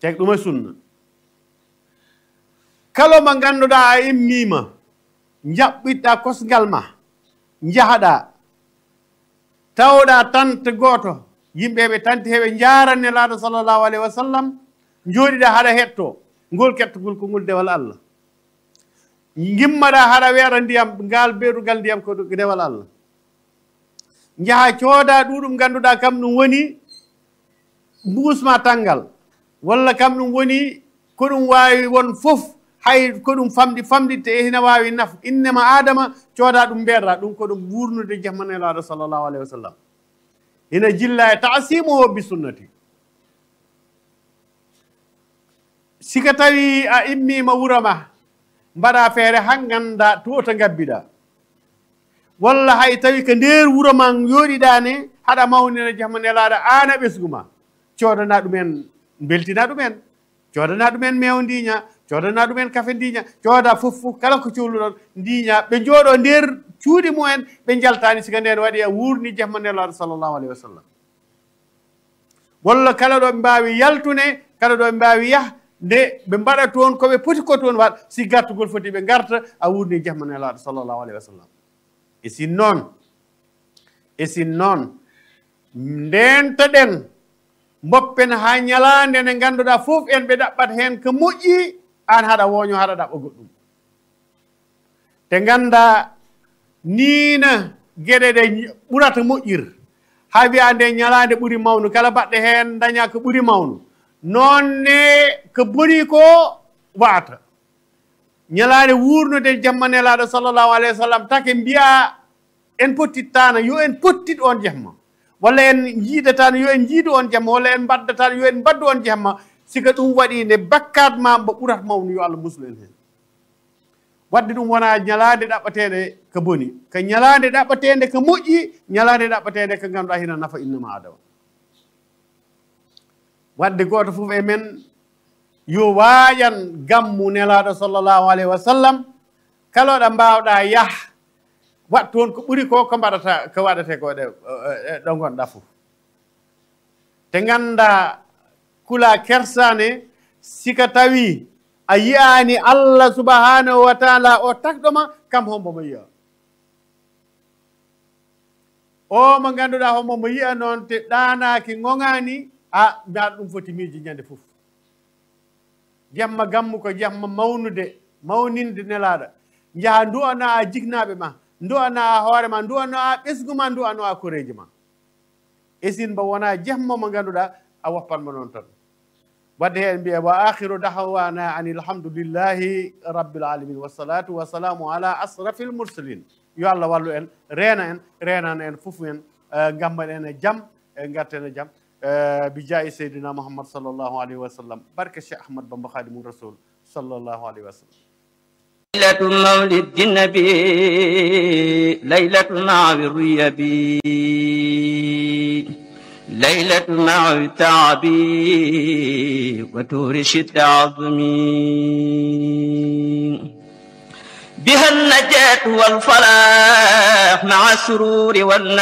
tek ɗum e sunna kala mo ngannduɗaa a immiima jaɓɓiɗɗaa kosngal ma njahaɗaa tawɗaa tante gooto yimɓe ɓe tanti heɓe njaaran nelaaɗo sallllahu alayhi wa sallam njooɗiɗaa haɗa hettoo ngol kettogol ko ngol dewal Allah gimmaɗaa haɗa weera ndiyam ngal beeɗugal ndiyam ko dewal Allah njaha coodaa ɗuɗum ngannduɗaa kam ɗum woni mbuusma tanngal walla kam ɗum woni ko ɗum waawi won fof hay ko ɗum famɗitte e hina waawi naf innema adama coodaa ɗum mbeeɗa ɗum ko ɗum wuurnude jahmanelaaɗo sallllahu alayhi wa sallam hina jilla e taasimuhu bi sunnati sika tawi a immiima wuro ma mbaɗa feere han ngannda to to ngabbiɗa walla hay tawi ko ndeer wuro ma yooɗiɗaa ne haɗa mawnina jahmanelaaɗo aan a ɓesgu ma coodana ɗumen beltina ɗumen coodana ɗumen meew ndiña coodana ɗumen kafe ndiña cooda fof fof kala ko cohluɗon ndiña ɓe jooɗo nder cuuɗi mumen ɓe jaltani sika nden waɗi a wuurni jahmanelaaɗo sallllahu alayhi wa sallam walla kala ɗo ɓe mbawi yaltune kala ɗo ɓe mbawi yah nde ɓe mbaɗa toon koɓe poti ko toon waɗ si gartugol foti ɓe garta a wuurni jahmanelaaɗo sallllahu alayhi wa sallam e sin noon ndentaɗen mboppen ha ñalande nde ngannduɗaa fof en ɓe ɗaɓɓat heen ko moƴƴi aan haɗa wooño haɗa ɗaɓɓa goɗɗum te ngannda niina geɗe ɗe ɓurata moƴƴir haa wiya nde ñalaande ɓuri mawnu kala baɗɗe heen daña ko ɓuri mawnu noon ne ko boni ko waata ñalaande wuurnude jahmanelaaɗo sallllahu alayhi wa sallam take mbiya en pottittano yo en pottit on jahma walla en jiiɗatano yo en jiidu on jamma walla en mbaddatano yo en mbaddu on jamma sika ɗum waɗi nde bakkat ma mbo ɓurat mawnu yo Allah muslu en heen wadde ɗum wona ñalaande ɗaɓɓateende ko boni ko ñalaande ɗaɓɓateende ko moƴƴi ñalaande ɗaɓɓateende ko ngannduɗaa hina nafa innama adama wadde gooto fof e men yo waaƴan gammu nelaaɗo sallllahu alayhi wa sallam kala ɗo mbawɗa yah wat toon ko ɓuri ko ko mbaɗata ko waɗate ko ɗo gonɗa fof te ngannda kula kersane sika tawi a yiyani Allah subhanahu wa taala o takɗoma kam hombo mo yiya o mo ngannduɗa hombo mo yiya noon te ɗanaki ŋoŋani a mbiyaɗa ɗum foti miiji ñande fof jamma gammu ko jamma mawninde nelaɗa jaha nduwana a jignaɓe ma nduwana a hoore ma nduwana a ɓesgu ma nduwana a koreji ma esin mba wona jamma mo ngannduɗa a woppanmo noon tan wadde heen mbiya wa akhiru dahawana an alhamdulillahi rabbil alamin wassalatu wassalamu ala asrafil mursalin yo Allah wallu en renana en fof en gamman en e jaam e garten e jaam bi jaayi seydina mouhammad sallllahu alayhi wa sallam barke cheikh ahmad bamba khadimu rasul sallllahu alayhi wa sallam ليلة مولد النبي ليلة مع الريبي ليلة مع التعبي وتورش التعظمي بها النجاة والفلاح مع السرور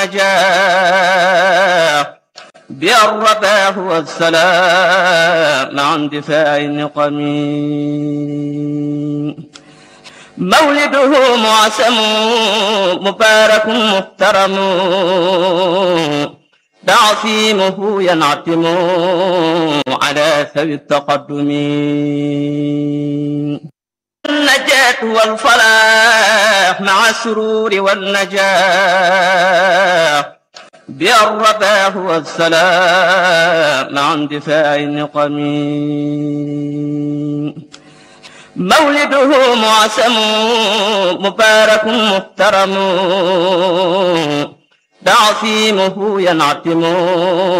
والنجاح بها الرباح والسلام مع اندفاع النقم مولده معسم مبارك محترم تعصيمه ينعتم على ثوي التقدم النجاة والفلاح مع السرور والنجاح بها الرباح والسلام مع اندفاع النقم مولده معسم مبارك محترم تعصيمه ينعتم